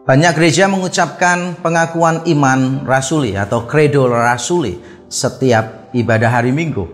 Banyak gereja mengucapkan pengakuan iman rasuli atau credo rasuli setiap ibadah hari Minggu.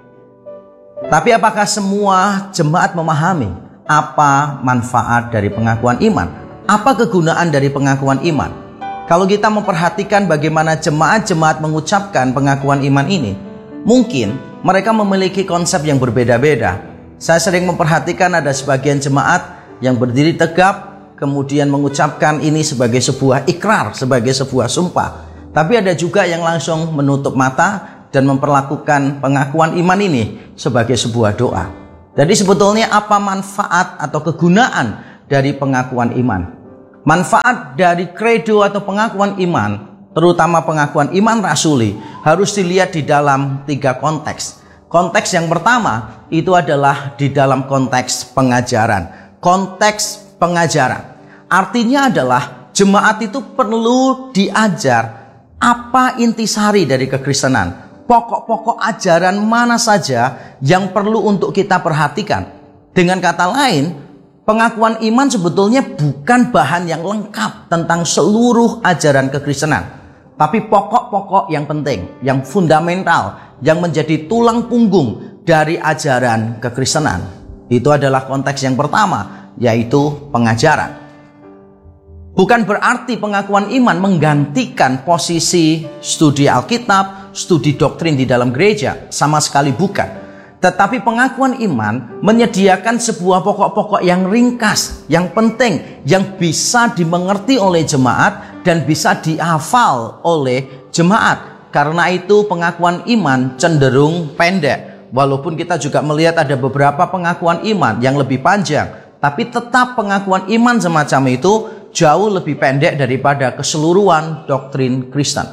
Tapi apakah semua jemaat memahami apa manfaat dari pengakuan iman? Apa kegunaan dari pengakuan iman? Kalau kita memperhatikan bagaimana jemaat-jemaat mengucapkan pengakuan iman ini, mungkin mereka memiliki konsep yang berbeda-beda. Saya sering memperhatikan ada sebagian jemaat yang berdiri tegap, kemudian mengucapkan ini sebagai sebuah ikrar, sebagai sebuah sumpah. Tapi ada juga yang langsung menutup mata dan memperlakukan pengakuan iman ini sebagai sebuah doa. Jadi sebetulnya apa manfaat atau kegunaan dari pengakuan iman? Manfaat dari credo atau pengakuan iman, terutama pengakuan iman rasuli, harus dilihat di dalam 3 konteks. Konteks yang pertama itu adalah di dalam konteks pengajaran. Konteks pengajaran. Artinya adalah jemaat itu perlu diajar apa intisari dari kekristenan. Pokok-pokok ajaran mana saja yang perlu untuk kita perhatikan. Dengan kata lain, pengakuan iman sebetulnya bukan bahan yang lengkap tentang seluruh ajaran kekristenan. Tapi pokok-pokok yang penting, yang fundamental, yang menjadi tulang punggung dari ajaran kekristenan. Itu adalah konteks yang pertama, yaitu pengajaran. Bukan berarti pengakuan iman menggantikan posisi studi Alkitab, studi doktrin di dalam gereja. Sama sekali bukan. Tetapi pengakuan iman menyediakan sebuah pokok-pokok yang ringkas, yang penting, yang bisa dimengerti oleh jemaat dan bisa dihafal oleh jemaat. Karena itu pengakuan iman cenderung pendek. Walaupun kita juga melihat ada beberapa pengakuan iman yang lebih panjang. Tapi tetap pengakuan iman semacam itu jauh lebih pendek daripada keseluruhan doktrin Kristen.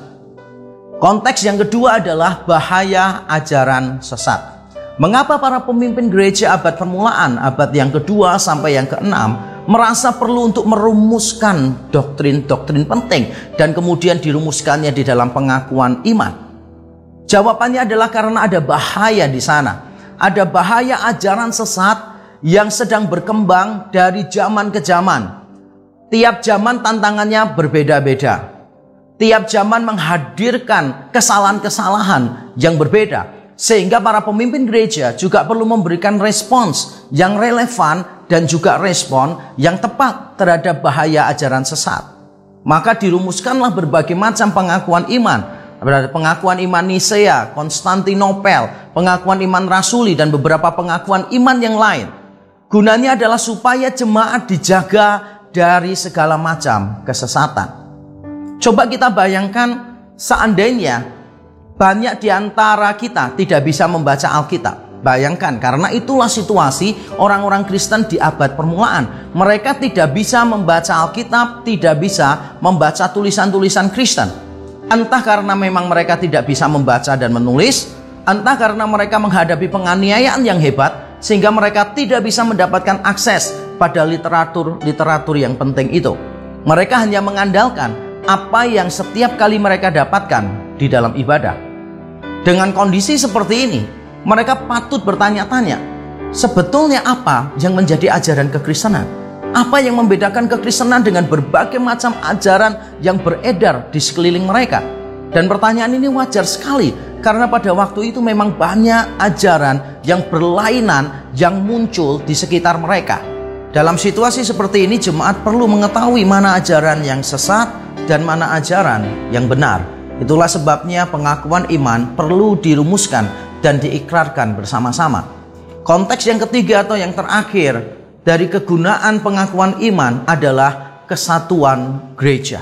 Konteks yang kedua adalah bahaya ajaran sesat. Mengapa para pemimpin gereja abad permulaan, abad yang kedua sampai yang keenam, merasa perlu untuk merumuskan doktrin-doktrin penting dan kemudian dirumuskannya di dalam pengakuan iman? Jawabannya adalah karena ada bahaya di sana. Ada bahaya ajaran sesat yang sedang berkembang dari zaman ke zaman. Tiap zaman tantangannya berbeda-beda. Tiap zaman menghadirkan kesalahan-kesalahan yang berbeda. Sehingga para pemimpin gereja juga perlu memberikan respons yang relevan dan juga respon yang tepat terhadap bahaya ajaran sesat. Maka dirumuskanlah berbagai macam pengakuan iman. Pengakuan iman Nisea, Konstantinopel, pengakuan iman rasuli, dan beberapa pengakuan iman yang lain. Gunanya adalah supaya jemaat dijaga dari segala macam kesesatan. Coba kita bayangkan seandainya banyak di antara kita tidak bisa membaca Alkitab. Bayangkan, karena itulah situasi orang-orang Kristen di abad permulaan. Mereka tidak bisa membaca Alkitab, tidak bisa membaca tulisan-tulisan Kristen. Entah karena memang mereka tidak bisa membaca dan menulis, entah karena mereka menghadapi penganiayaan yang hebat, sehingga mereka tidak bisa mendapatkan akses pada literatur yang penting itu. Mereka hanya mengandalkan apa yang setiap kali mereka dapatkan di dalam ibadah. Dengan kondisi seperti ini, mereka patut bertanya-tanya, sebetulnya apa yang menjadi ajaran kekristenan? Apa yang membedakan kekristenan dengan berbagai macam ajaran yang beredar di sekeliling mereka? Dan pertanyaan ini wajar sekali, karena pada waktu itu memang banyak ajaran yang berlainan yang muncul di sekitar mereka. Dalam situasi seperti ini, jemaat perlu mengetahui mana ajaran yang sesat dan mana ajaran yang benar. Itulah sebabnya pengakuan iman perlu dirumuskan dan diikrarkan bersama-sama. Konteks yang ketiga atau yang terakhir dari kegunaan pengakuan iman adalah kesatuan gereja.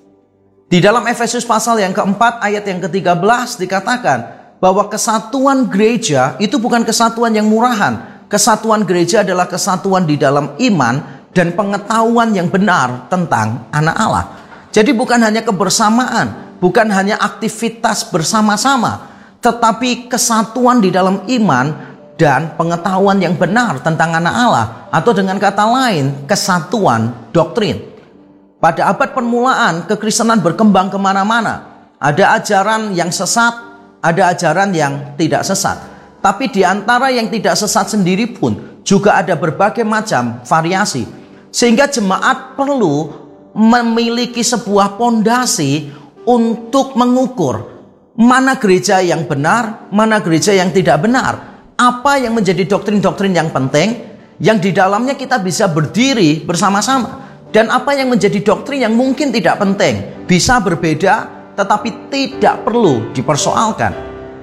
Di dalam Efesus pasal yang keempat ayat yang ke-13 dikatakan bahwa kesatuan gereja itu bukan kesatuan yang murahan. Kesatuan gereja adalah kesatuan di dalam iman dan pengetahuan yang benar tentang anak Allah. Jadi bukan hanya kebersamaan, bukan hanya aktivitas bersama-sama, tetapi kesatuan di dalam iman dan pengetahuan yang benar tentang anak Allah, atau dengan kata lain, kesatuan doktrin. Pada abad permulaan, kekristenan berkembang kemana-mana. Ada ajaran yang sesat, ada ajaran yang tidak sesat. Tapi di antara yang tidak sesat sendiri pun juga ada berbagai macam variasi. Sehingga jemaat perlu memiliki sebuah pondasi untuk mengukur mana gereja yang benar, mana gereja yang tidak benar. Apa yang menjadi doktrin-doktrin yang penting, yang di dalamnya kita bisa berdiri bersama-sama. Dan apa yang menjadi doktrin yang mungkin tidak penting, bisa berbeda, tetapi tidak perlu dipersoalkan.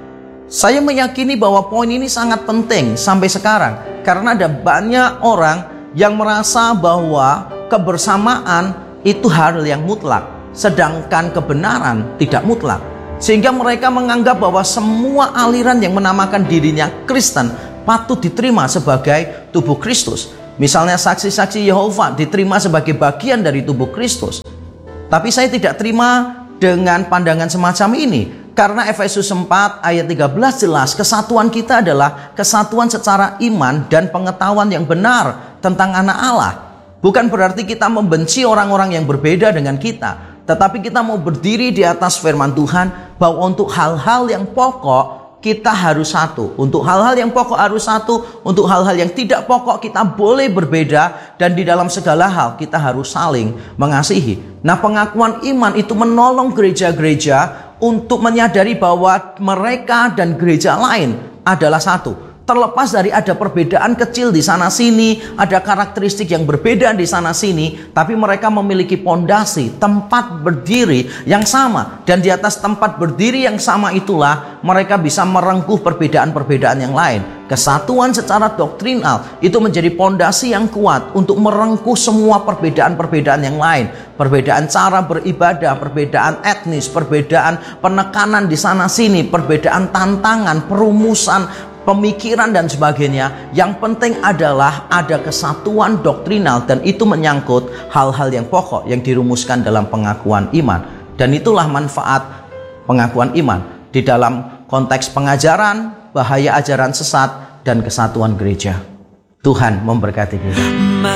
Saya meyakini bahwa poin ini sangat penting sampai sekarang. Karena ada banyak orang yang merasa bahwa kebersamaan itu hal yang mutlak, sedangkan kebenaran tidak mutlak. Sehingga mereka menganggap bahwa semua aliran yang menamakan dirinya Kristen patut diterima sebagai tubuh Kristus. Misalnya saksi-saksi Yehova diterima sebagai bagian dari tubuh Kristus. Tapi saya tidak terima dengan pandangan semacam ini. Karena Efesus 4 ayat 13 jelas kesatuan kita adalah kesatuan secara iman dan pengetahuan yang benar tentang anak Allah. Bukan berarti kita membenci orang-orang yang berbeda dengan kita. Tetapi kita mau berdiri di atas firman Tuhan bahwa untuk hal-hal yang pokok kita harus satu. Untuk hal-hal yang pokok harus satu. Untuk hal-hal yang tidak pokok kita boleh berbeda. Dan di dalam segala hal kita harus saling mengasihi. Nah, pengakuan iman itu menolong gereja-gereja untuk menyadari bahwa mereka dan gereja lain adalah satu. Terlepas dari ada perbedaan kecil di sana sini, ada karakteristik yang berbeda di sana sini, tapi mereka memiliki pondasi, tempat berdiri yang sama. Dan di atas tempat berdiri yang sama itulah mereka bisa merengkuh perbedaan-perbedaan yang lain. Kesatuan secara doktrinal itu menjadi pondasi yang kuat untuk merengkuh semua perbedaan-perbedaan yang lain. Perbedaan cara beribadah, perbedaan etnis, perbedaan penekanan di sana sini, perbedaan tantangan, perumusan, pemikiran dan sebagainya. Yang penting adalah ada kesatuan doktrinal dan itu menyangkut hal-hal yang pokok yang dirumuskan dalam pengakuan iman. Dan itulah manfaat pengakuan iman di dalam konteks pengajaran, bahaya ajaran sesat, dan kesatuan gereja. Tuhan memberkati kita.